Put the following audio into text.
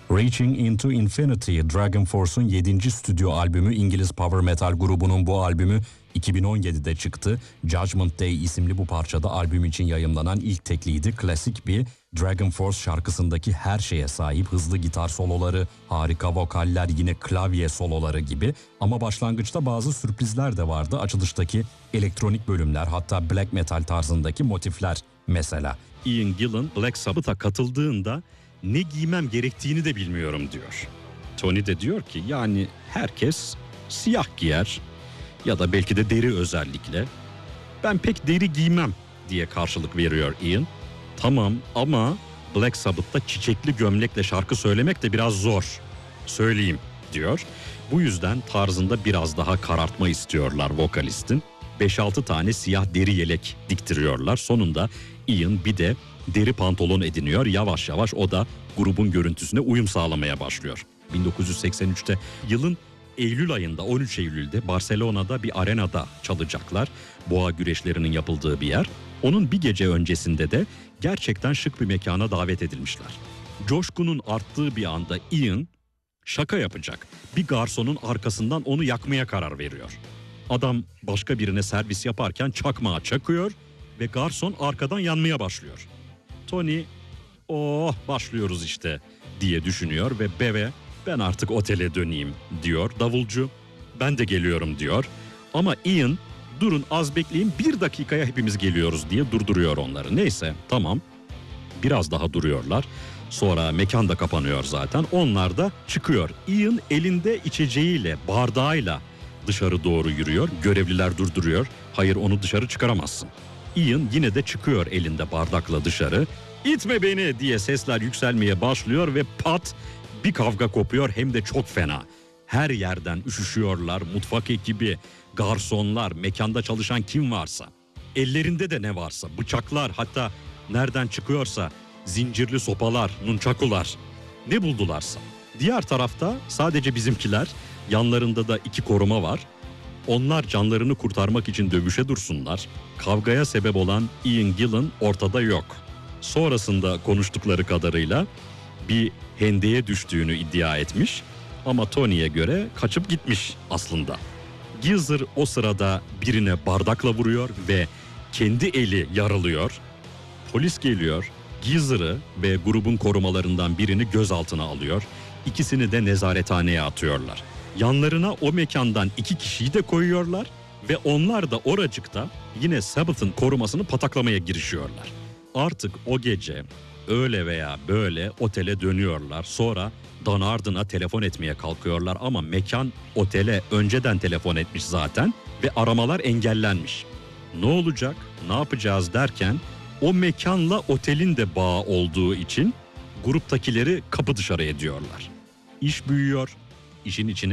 Reaching into Infinity, Dragon Force'un 7. stüdyo albümü. İngiliz power metal grubunun bu albümü 2017'de çıktı. Judgment Day isimli bu parçada albüm için yayımlanan ilk tekliydi. Klasik bir Dragon Force şarkısındaki her şeye sahip, hızlı gitar soloları, harika vokaller, yine klavye soloları gibi. Ama başlangıçta bazı sürprizler de vardı. Açılıştaki elektronik bölümler, hatta black metal tarzındaki motifler mesela. Ian Gillan Black Sabbath'a katıldığında ne giymem gerektiğini de bilmiyorum diyor. Tony de diyor ki yani herkes siyah giyer ya da belki de deri özellikle. Ben pek deri giymem diye karşılık veriyor Ian. Tamam ama Black Sabbath'ta çiçekli gömlekle şarkı söylemek de biraz zor. Söyleyeyim diyor. Bu yüzden tarzında biraz daha karartma istiyorlar vokalistin. 5-6 tane siyah deri yelek diktiriyorlar. Sonunda Ian bir de deri pantolon ediniyor. Yavaş yavaş o da grubun görüntüsüne uyum sağlamaya başlıyor. 1983'te yılın Eylül ayında, 13 Eylül'de Barcelona'da bir arenada çalacaklar. Boğa güreşlerinin yapıldığı bir yer. Onun bir gece öncesinde de gerçekten şık bir mekana davet edilmişler. Coşkunun arttığı bir anda Ian şaka yapacak. Bir garsonun arkasından onu yakmaya karar veriyor. Adam başka birine servis yaparken çakmağı çakıyor ve garson arkadan yanmaya başlıyor. Tony, başlıyoruz işte diye düşünüyor ve Beve, ben artık otele döneyim diyor. Davulcu, ben de geliyorum diyor. Ama Ian, durun az bekleyin, 1 dakikaya hepimiz geliyoruz diye durduruyor onları. Neyse, tamam. Biraz daha duruyorlar. Sonra mekan da kapanıyor zaten. Onlar da çıkıyor. Ian elinde içeceğiyle, bardağıyla dışarı doğru yürüyor. Görevliler durduruyor. Hayır, onu dışarı çıkaramazsın. Ian yine de çıkıyor elinde bardakla dışarı. İtme beni diye sesler yükselmeye başlıyor ve pat, bir kavga kopuyor, hem de çok fena. Her yerden üşüşüyorlar, mutfak ekibi, garsonlar, mekanda çalışan kim varsa. Ellerinde de ne varsa, bıçaklar, hatta nereden çıkıyorsa zincirli sopalar, nunchakular, ne buldularsa. Diğer tarafta sadece bizimkiler, yanlarında da 2 koruma var. Onlar canlarını kurtarmak için dövüşe dursunlar. Kavgaya sebep olan Ian Gillan ortada yok. Sonrasında konuştukları kadarıyla bir hendeye düştüğünü iddia etmiş ama Tony'ye göre kaçıp gitmiş aslında. Geezer o sırada birine bardakla vuruyor ve kendi eli yarılıyor. Polis geliyor, Geezer'ı ve grubun korumalarından birini gözaltına alıyor. İkisini de nezarethaneye atıyorlar. Yanlarına o mekandan 2 kişiyi de koyuyorlar ve onlar da oracıkta yine Sabbath'ın korumasını pataklamaya girişiyorlar. Artık o gece öyle veya böyle otele dönüyorlar. Sonra Don Arden'a telefon etmeye kalkıyorlar ama mekan otele önceden telefon etmiş zaten ve aramalar engellenmiş. Ne olacak, ne yapacağız derken o mekanla otelin de bağı olduğu için gruptakileri kapı dışarı ediyorlar. İş büyüyor, işin içine